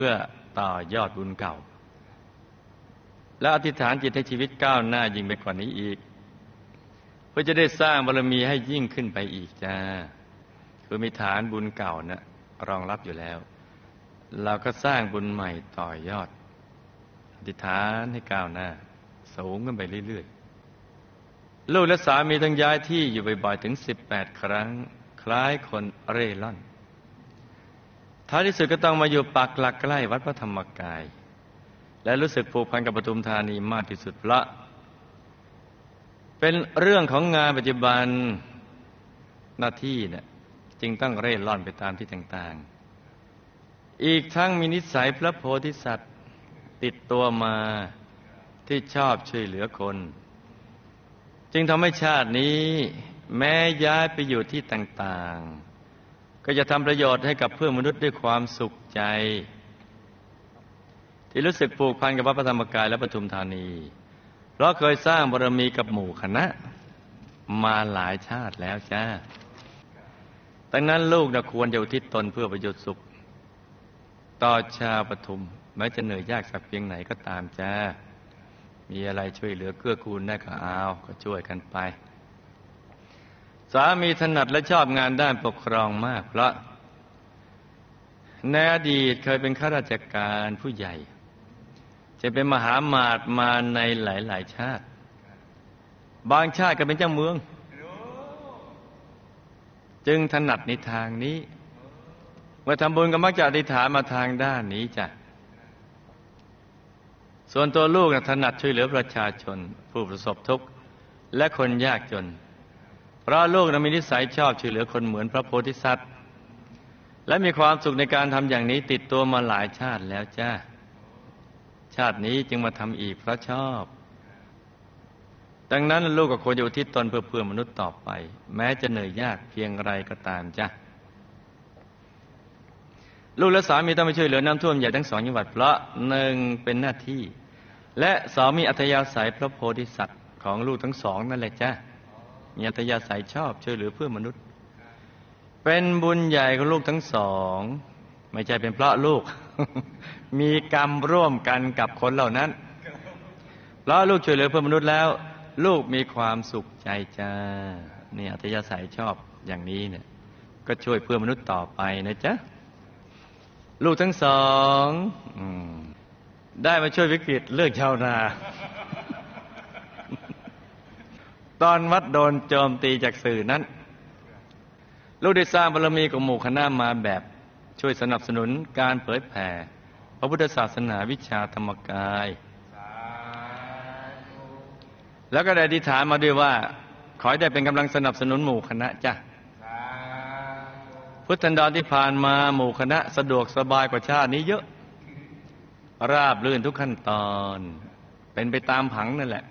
พื่อต่อยอดบุญเก่าและอธิษฐานจิตให้ชีวิตก้าวหน้ายิ่งไปกว่านี้อีกเพื่อจะได้สร้างบารมีให้ยิ่งขึ้นไปอีกจ้าคือมีฐานบุญเก่านะรองรับอยู่แล้วเราก็สร้างบุญใหม่ต่อยอดอธิษฐานให้ก้าวหน้าสูงขึ้นไปเรื่อยๆลูกและสามีต้องย้ายที่อยู่บ่อยๆถึง18 ครั้งคล้ายคนเร่ร่อนท้ายที่สุดก็ต้องมาอยู่ปักหลักใกล้วัดพระธรรมกายและรู้สึกผูกพันกับปทุมธานีมากที่สุดเพราะเป็นเรื่องของงานปัจจุบันหน้าที่เนี่ยจึงต้องเร่ร่อนไปตามที่ต่างๆอีกทั้งมีนิสัยพระโพธิสัตว์ติดตัวมาที่ชอบช่วยเหลือคนจึงทำให้ชาตินี้แม้ย้ายไปอยู่ที่ต่างๆก็จะทำประโยชน์ให้กับเพื่อนมนุษย์ด้วยความสุขใจที่รู้สึกผูกพันกับวัดพระธรรมกายและปทุมธานีเพราะเคยสร้างบารมีกับหมู่คณะมาหลายชาติแล้วจ้าดังนั้นลูกควรจะอุทิศตนเพื่อประโยชน์สุขต่อชาวปทุมแม้จะเหนื่อยยากสักเพียงไหนก็ตามจ้ามีอะไรช่วยเหลือเกื้อกูลได้ก็เอาก็ช่วยกันไปสามีถนัดและชอบงานด้านปกครองมากเพราะในอดีตเคยเป็นข้าราชการผู้ใหญ่จะเป็นมหาอมาตย์มาในหลายๆชาติบางชาติก็เป็นเจ้าเมืองจึงถนัดในทางนี้เมื่อทำบุญก็มักจะอธิษฐานมาทางด้านนี้จ้ะส่วนตัวลูกถนัดช่วยเหลือประชาชนผู้ประสบทุกข์และคนยากจนเพราะลูกมีนิสัยชอบช่วยเหลือคนเหมือนพระโพธิสัตว์และมีความสุขในการทำอย่างนี้ติดตัวมาหลายชาติแล้วจ้าชาตินี้จึงมาทำอีกเพราะชอบดังนั้นลูกก็ควรจะอุทิศตนเพื่อมนุษย์ต่อไปแม้จะเหนื่อยยากเพียงไรก็ตามจ้ะลูกและสามีต้องไปช่วยเหลือน้ำท่วมใหญ่ทั้ง2 จังหวัดเพราะ1เป็นหน้าที่และ2มีอัธยาศัยพระโพธิสัตว์ของลูกทั้ง2นั่นแหละจ้ะมีอัธยาศัยชอบช่วยเหลือเพื่อนมนุษย์เป็นบุญใหญ่ของลูกทั้ง2ไม่ใช่เป็นเพราะลูก มีกรรมร่วมกันกับคนเหล่านั้นเพราะลูกช่วยเหลือเพื่อนมนุษย์แล้วลูกมีความสุขใจจ้านี่อัธยาศัยชอบอย่างนี้เนี่ยก็ช่วยเพื่อนมนุษย์ต่อไปนะจ๊ะลูกทั้ง2ได้มาช่วยวิกฤตเรื่องชาวนา ตอนวัดโดนโจมตีจากสื่อนั้นลูกได้สร้างบารมีของหมู่คณะมาแบบช่วยสนับสนุนการเผยแผ่พระพุทธศาสนาวิชาธรรมกายแล้วก็ได้อธิษฐานมาด้วยว่าขอให้ได้เป็นกำลังสนับสนุนหมู่คณะจ้ะพุทธันดรที่ผ่านมาหมู่คณะสะดวกสบายกว่าชาตินี้เยอะราบรื่นทุกขั้นตอนเป็นไปตามผังนั่นแหละ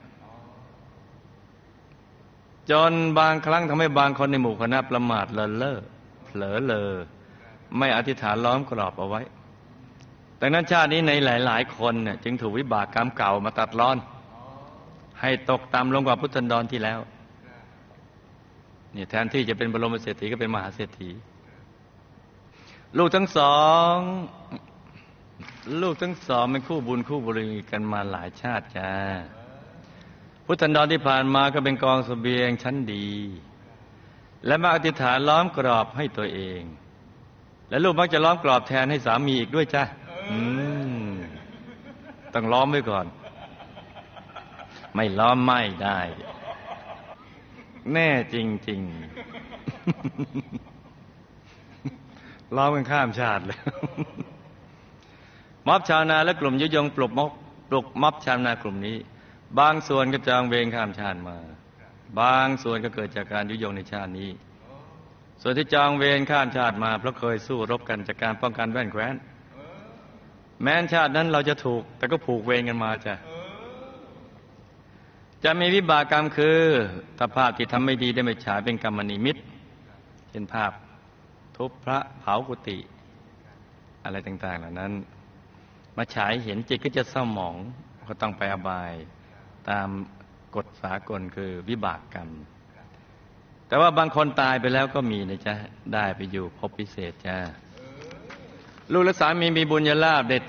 จนบางครั้งทำให้บางคนในหมู่คณะประมาทเลินเล่อเผลอเลอไม่อธิษฐานล้อมกรอบเอาไว้ดังนั้นชาตินี้ในหลายๆคนเนี่ยจึงถูกวิบากกรรมเก่ามาตัดรอนให้ตกต่ำลงกว่าพุทธันดรที่แล้วเนี่ยแทนที่จะเป็นบรมเศรษฐีก็เป็นมหาเศรษฐีลูกทั้งสองเป็นคู่บุญคู่บารมีกันมาหลายชาติจ้าพุทธันดรที่ผ่านมาก็เป็นกองเสบียงชั้นดีและมาอธิษฐานล้อมกรอบให้ตัวเองและลูกมักจะล้อมกรอบแทนให้สามีอีกด้วยจ้าต้องล้อมไว้ก่อนไม่ล้อมไม่ได้แน่จริงๆล้อมกันข้ามชาติเลยม็อบชาวนาและกลุ่มยุยงปลุกม็อบชาวนากลุ่มนี้บางส่วนก็จองเวรข้ามชาติมาบางส่วนก็เกิดจากการยุยงในชาตินี้ส่วนที่จองเวรข้ามชาติมาเพราะเคยสู้รบกันจากการป้องกันแว่นแคว้นแม้นชาตินั้นเราจะถูกแต่ก็ผูกเวรกันมาจะมีวิบากกรรมคือถ้าภาพที่ทำไม่ดีได้ไม่ฉายเป็นกรรมนิมิตเช่นภาพทุบพระเผากุฏิอะไรต่างๆเหล่านั้นมาฉายเห็นจิตก็จะเศร้าหมองก็ต้องไปอบายตามกฎสากลคือวิบากกรรมแต่ว่าบางคนตายไปแล้วก็มีนะจ๊ะได้ไปอยู่ภพพิเศษจ้าลูกและสามีมีบุญญาลาภได้